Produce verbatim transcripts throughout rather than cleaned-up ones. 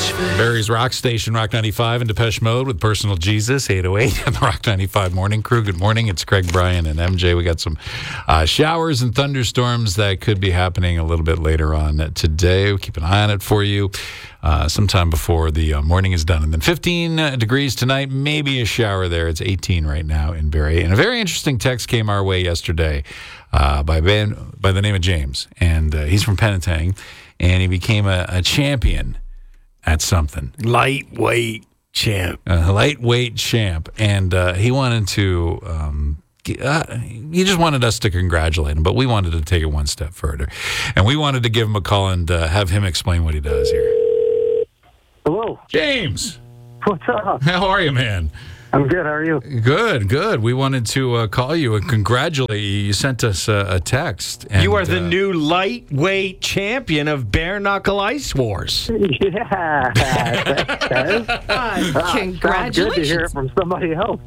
Barry's Rock Station, Rock ninety-five, and Depeche Mode with Personal Jesus, eight oh eight, and the Rock ninety-five Morning Crew. Good morning. It's Craig, Brian, and M J. We got some uh, showers and thunderstorms that could be happening a little bit later on today. We'll keep an eye on it for you uh, sometime before the uh, morning is done. And then fifteen degrees tonight, maybe a shower there. It's eighteen right now in Barrie. And a very interesting text came our way yesterday uh, by, ben, by the name of James. And uh, he's from Penetang, and he became a, a champion at something. Lightweight champ. A lightweight champ. And uh, he wanted to, um, uh, he just wanted us to congratulate him, but we wanted to take it one step further. And we wanted to give him a call and uh, have him explain what he does here. Hello. James. What's up? How are you, man? I'm good. How are you? Good, good. We wanted to uh, call you and congratulate you. You sent us uh, a text. And, you are the uh, new lightweight champion of Bare Knuckle Ice Wars. Yeah. That, that is, Uh, congratulations. Good to hear it from somebody else.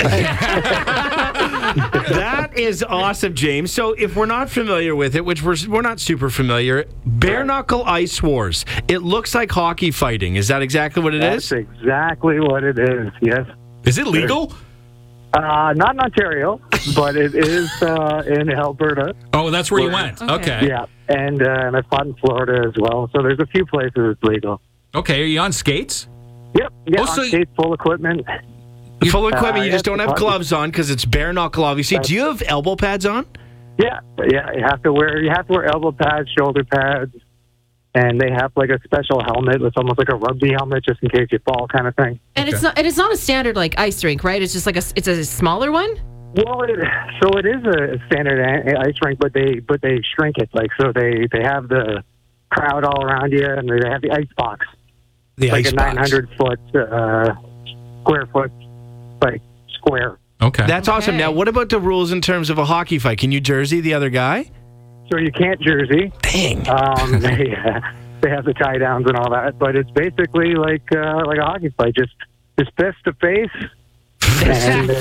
That is awesome, James. So if we're not familiar with it, which we're, we're not super familiar, Bare Knuckle Ice Wars, it looks like hockey fighting. Is that exactly what it That's is? exactly what it is, yes. Is it legal? Uh, not in Ontario, but it is uh, in Alberta. Oh, that's where you Well, went. okay. Okay. Yeah, and, uh, and I fought in Florida as well, so there's a few places it's legal. Okay, are you on skates? Yep, yeah, Oh, so- on skates, full equipment. Full equipment, Uh, you just yeah, don't have hockey. gloves on because it's bare knuckle, obviously. Do you have elbow pads on? Yeah, yeah, you have to wear you have to wear elbow pads, shoulder pads, and they have like a special helmet. It's almost like a rugby helmet, just in case you fall, kind of thing. And it's Okay. not. And it's not a standard like ice rink, right? It's just like a. It's a smaller one. Well, it, so it is a standard a- ice rink, but they but they shrink it like so they they have the crowd all around you, and they have the ice box, The like ice a box. nine hundred foot uh, square foot, like square. Okay. That's awesome. Okay. Now, what about the rules in terms of a hockey fight? Can you jersey the other guy? So you can't jersey. Dang. Um, they uh, they have the tie downs and all that, but it's basically like uh, like a hockey fight, just just fist to face. And, uh,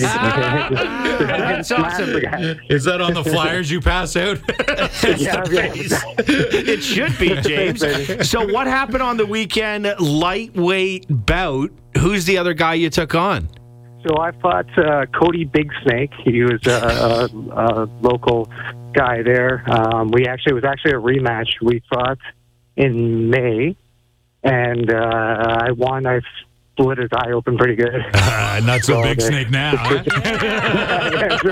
That's awesome. Is that on the flyers you pass out? Yeah, yeah. It should be, James. So what happened on the weekend lightweight bout? Who's the other guy you took on? So I fought uh, Cody Big Snake. He was a, a, a local guy there. Um, we actually it was actually a rematch. We fought in May, and uh, I won. I split his eye open pretty good. Uh, not so So big they- snake now. Huh? That's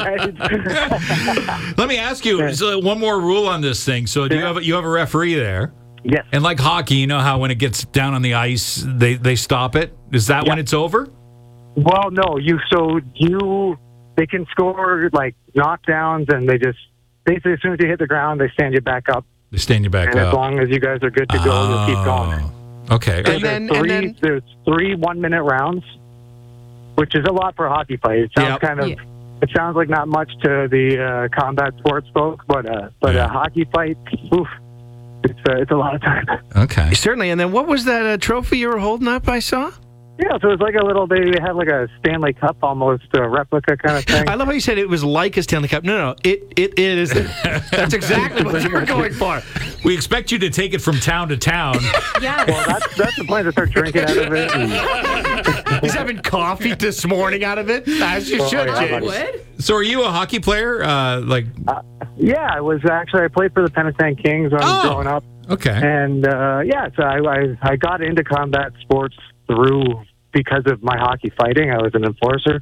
right. Let me ask you so one more rule on this thing. So do you have a, you have a referee there? Yes. And like hockey, you know how when it gets down on the ice, they, they stop it? Is that when Yeah. it's over? Well, no. You so you they can score like knockdowns, and they just basically as soon as you hit the ground, they stand you back up. They stand you back And as up. long as you guys are good to go, you'll keep going. Oh, okay. And There's then- three, then- there's three one-minute rounds, which is a lot for a hockey fight. It sounds Yep. kind of, Yeah. it sounds like not much to the uh, combat sports folks, but uh, but Yeah. a hockey fight, oof, it's uh, it's a lot of time. Okay. Certainly. And then what was that uh, trophy you were holding up, I saw? Yeah, so it's like a little. They have like a Stanley Cup, almost a replica kind of thing. I love how you said it was like a Stanley Cup. No, no, it it, it isn't. That's exactly what you were going for. We expect you to take it from town to town. Yeah. Well, that's that's the plan to start drinking out of it. And, He's having coffee this morning out of it, as you Oh, should, yeah, James. Would? So are you a hockey player? Uh, like, yeah, I was actually I played for the Penetang Kings when I was Oh. growing up. okay. And uh, yeah, so I, I I got into combat sports through because of my hockey fighting. I was an enforcer,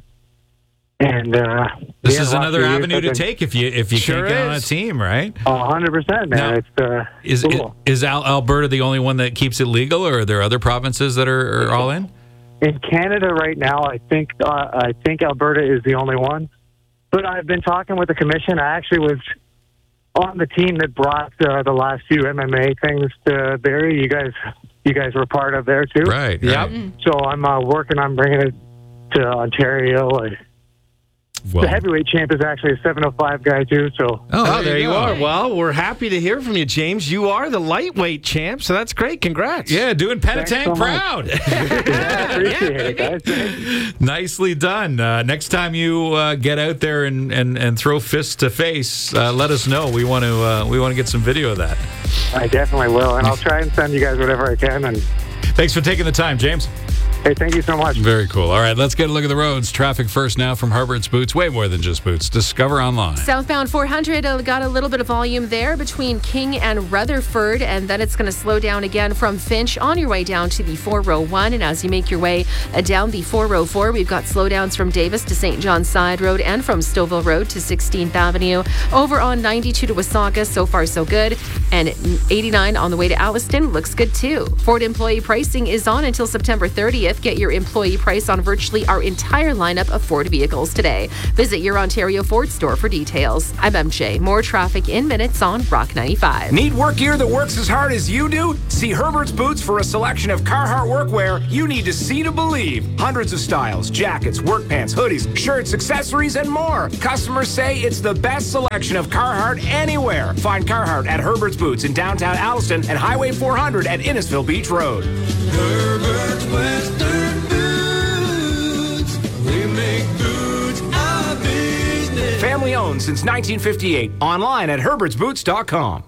and uh, This yeah, is lots another of years avenue I've to been- take if you if you Sure can't get on a is. team, right? A hundred percent, man. Now, it's uh, Is cool. is Al- Alberta the only one that keeps it legal, or are there other provinces that are, are all in? In Canada right now, I think uh, I think Alberta is the only one. But I've been talking with the commission. I actually was on the team that brought uh, the last few M M A things to Barrie. You guys, you guys were part of there too. Right. Yep. right. So I'm uh, working on bringing it to Ontario. I, Well, the heavyweight champ is actually a seven oh five guy too. So Oh, there you go. are. Well, we're happy to hear from you, James. You are the lightweight champ, so that's great. Congrats. Yeah, doing Thanks Penetang so much. proud. yeah, appreciate it, guys. Thanks. Nicely done. Uh, next time you uh, get out there and, and, and throw fists to face, uh, let us know. We want to uh, we want to get some video of that. I definitely will, and I'll try and send you guys whatever I can. And Thanks for taking the time, James. Hey, thank you so much. Very cool. All right, let's get a look at the roads. Traffic first now from Herbert's Boots. Way more than just boots. Discover online. Southbound four hundred uh, got a little bit of volume there between King and Rutherford, and then it's going to slow down again from Finch on your way down to the four oh one. And as you make your way uh, down the four oh four, we've got slowdowns from Davis to Saint John's Side Road and from Stouffville Road to sixteenth Avenue. Over on ninety-two to Wasaga, so far so good. And eighty-nine on the way to Alliston looks good too. Ford employee pricing is on until September thirtieth. Get your employee price on virtually our entire lineup of Ford vehicles today. Visit your Ontario Ford store for details. I'm M J. More traffic in minutes on Rock ninety-five. Need work gear that works as hard as you do? See Herbert's Boots for a selection of Carhartt workwear you need to see to believe. Hundreds of styles, jackets, work pants, hoodies, shirts, accessories, and more. Customers say it's the best selection of Carhartt anywhere. Find Carhartt at Herbert's Boots in downtown Alliston and Highway four hundred at Innisfil Beach Road. Herbert's Western Boots. We make boots our business. Family owned since nineteen fifty-eight. Online at herberts boots dot com.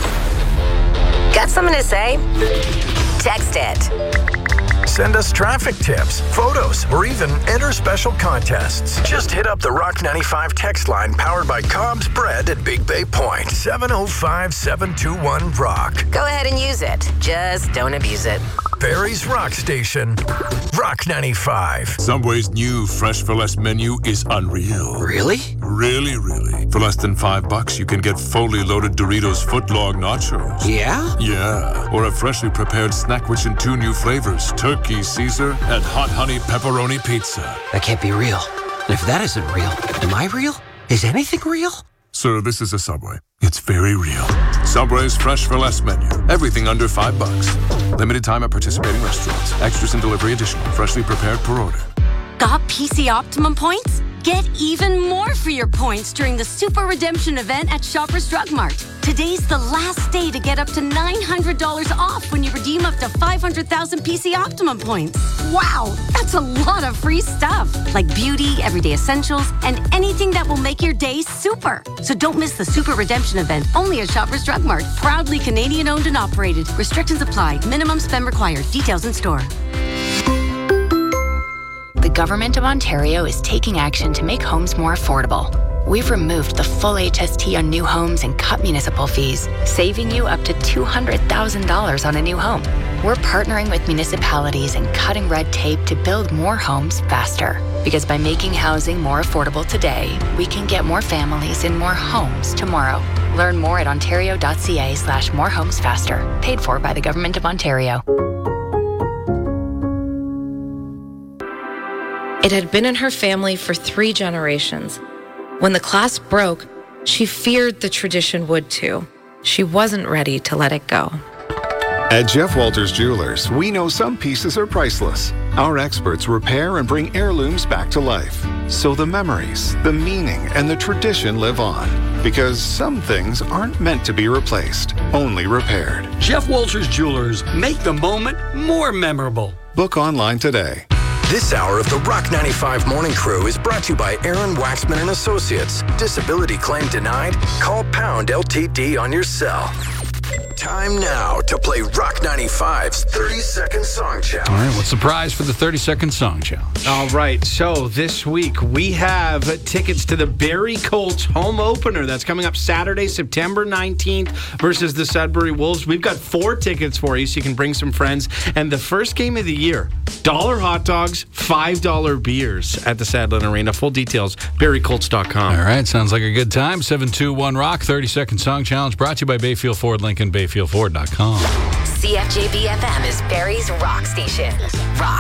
Got something to say? Text it. Send us traffic tips, photos, or even enter special contests. Just hit up the Rock ninety-five text line powered by Cobb's Bread at Big Bay Point. seven oh five, seven two one, rock. Go ahead and use it. Just don't abuse it. Barrie's Rock Station. Rock ninety-five. Subway's new Fresh for Less menu is unreal. Really? Really, really. For less than five bucks, you can get fully loaded Doritos footlong nachos. Yeah? Yeah. Or a freshly prepared snack witch in two new flavors, Turkey Caesar and Hot Honey Pepperoni Pizza. That can't be real. And if that isn't real, am I real? Is anything real? Sir, this is a Subway. It's very real. Subway's Fresh for Less menu. Everything under five bucks. Limited time at participating restaurants. Extras and delivery additional. Freshly prepared per order. Got P C Optimum points? Get even more for your points during the Super Redemption event at Shoppers Drug Mart. Today's the last day to get up to nine hundred dollars off when you redeem up to five hundred thousand P C Optimum points. Wow, that's a lot of free stuff, like beauty, everyday essentials, and anything that will make your day super. So don't miss the Super Redemption event only at Shoppers Drug Mart. Proudly Canadian owned and operated. Restrictions apply. Minimum spend required. Details in store. The Government of Ontario is taking action to make homes more affordable. We've removed the full H S T on new homes and cut municipal fees, saving you up to two hundred thousand dollars on a new home. We're partnering with municipalities and cutting red tape to build more homes faster. Because by making housing more affordable today, we can get more families in more homes tomorrow. Learn more at ontario.ca slash more homes faster. Paid for by the Government of Ontario. It had been in her family for three generations. When the clasp broke, she feared the tradition would too. She wasn't ready to let it go. At Jeff Walters Jewelers, we know some pieces are priceless. Our experts repair and bring heirlooms back to life. So the memories, the meaning, and the tradition live on. Because some things aren't meant to be replaced, only repaired. Jeff Walters Jewelers, make the moment more memorable. Book online today. This hour of the Rock ninety-five Morning Crew is brought to you by Aaron Waxman and Associates. Disability claim denied? Call pound L T D on your cell. Time now to play Rock ninety-five's thirty-second Song Challenge. All right, what's the prize for the thirty-second Song Challenge? All right, so this week we have tickets to the Barrie Colts home opener. That's coming up Saturday, September nineteenth versus the Sudbury Wolves. We've got four tickets for you so you can bring some friends. And the first game of the year, dollar hot dogs, five dollar beers at the Sadlin Arena. Full details, barrie colts dot com. All right, sounds like a good time. seven two one Rock, thirty-second Song Challenge, brought to you by Bayfield Ford, Lincoln, bayfield ford dot com. C F J B F M is Barrie's Rock Station. Rock